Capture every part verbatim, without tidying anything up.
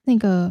那个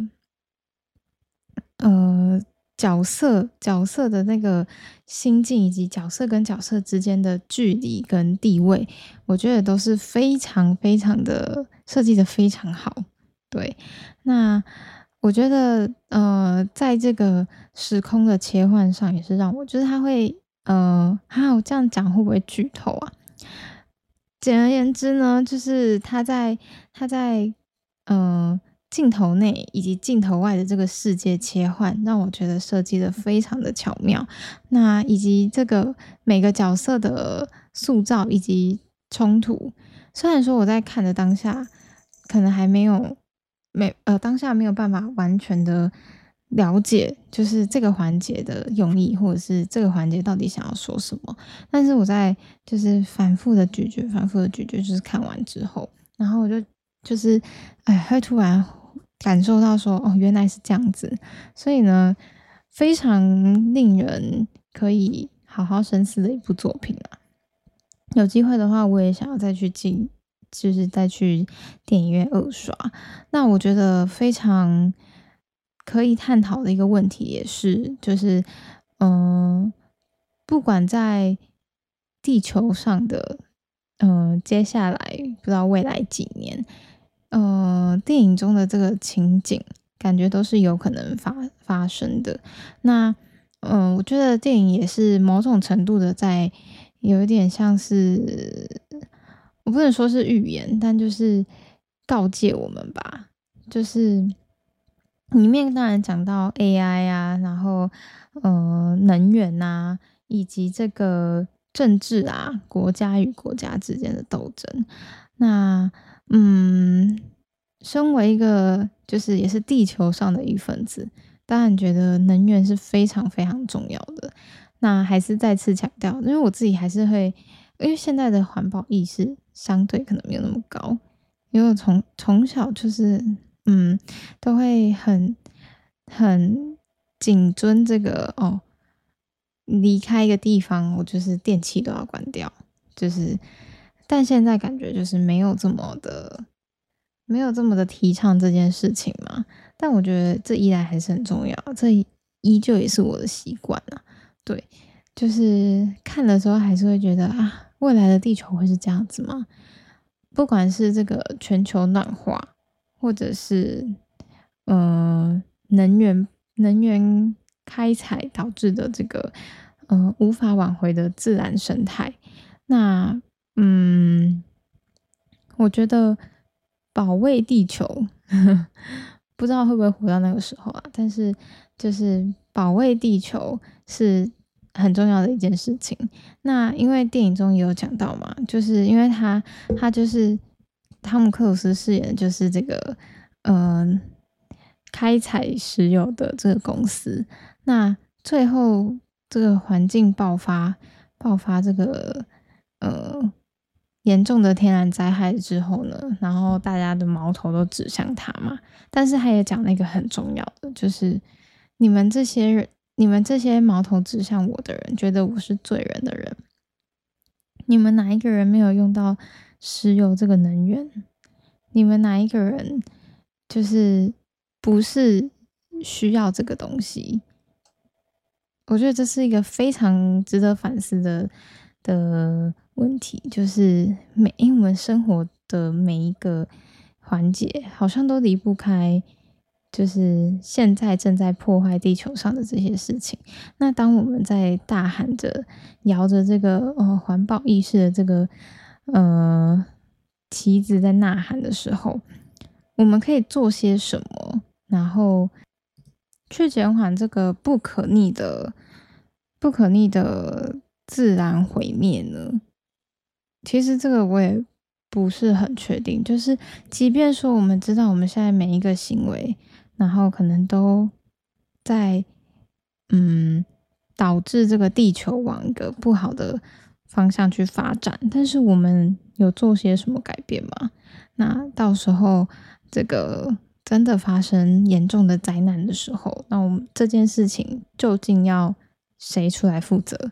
呃角色角色的那个心境，以及角色跟角色之间的距离跟地位，我觉得都是非常非常的设计的非常好。对，那我觉得呃，在这个时空的切换上，也是让我就是他会呃，哈，我这样讲会不会剧透啊？简而言之呢，就是他在他在呃镜头内以及镜头外的这个世界切换，让我觉得设计的非常的巧妙。那以及这个每个角色的塑造以及冲突，虽然说我在看的当下，可能还没有没呃当下没有办法完全的了解，就是这个环节的用意，或者是这个环节到底想要说什么。但是我在就是反复的咀嚼，反复的咀嚼，就是看完之后，然后我就就是哎，会突然感受到说，哦，原来是这样子。所以呢，非常令人可以好好深思的一部作品啊。有机会的话，我也想要再去进，就是再去电影院二刷。那我觉得非常可以探讨的一个问题也是，就是嗯、呃不管在地球上的，嗯、接下来不知道未来几年，呃，电影中的这个情景，感觉都是有可能发发生的。那嗯，我觉得电影也是某种程度的在有一点像是，我不能说是预言，但就是告诫我们吧。就是里面当然讲到 A I 啊，然后呃能源呐、以及这个政治啊，国家与国家之间的斗争。那嗯，身为一个就是也是地球上的一份子，当然觉得能源是非常非常重要的。那还是再次强调，因为我自己还是会，因为现在的环保意识相对可能没有那么高，因为我从从小就是嗯，都会很很谨遵这个哦，离开一个地方，我就是电器都要关掉，就是但现在感觉就是没有这么的没有这么的提倡这件事情嘛。但我觉得这依然还是很重要，这依旧也是我的习惯啊。对，就是看的时候还是会觉得啊，未来的地球会是这样子吗？不管是这个全球暖化，或者是呃能源能源开采导致的这个呃无法挽回的自然生态，那嗯，我觉得保卫地球，不知道会不会活到那个时候啊？但是就是保卫地球是很重要的一件事情。那因为电影中也有讲到嘛，就是因为他他就是汤姆克鲁斯饰演的就是这个嗯、呃开采石油的这个公司。那最后这个环境爆发爆发这个呃严重的天然灾害之后呢，然后大家的矛头都指向他嘛。但是他也讲那个很重要的，就是你们这些人，你们这些矛头指向我的人，觉得我是罪人的人，你们哪一个人没有用到石油这个能源？你们哪一个人就是不是需要这个东西？我觉得这是一个非常值得反思的的问题，就是每因为我们生活的每一个环节，好像都离不开，就是现在正在破坏地球上的这些事情。那当我们在大喊着、摇着这个呃环保意识的这个呃旗子在呐喊的时候，我们可以做些什么？然后去减缓这个不可逆的、不可逆的自然毁灭呢？其实这个我也不是很确定。就是即便说我们知道我们现在每一个行为，然后可能都在嗯导致这个地球往一个不好的方向去发展，但是我们有做些什么改变吗？那到时候这个真的发生严重的灾难的时候，那我们这件事情究竟要谁出来负责？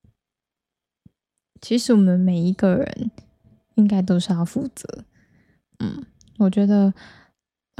其实我们每一个人应该都是要负责。嗯，我觉得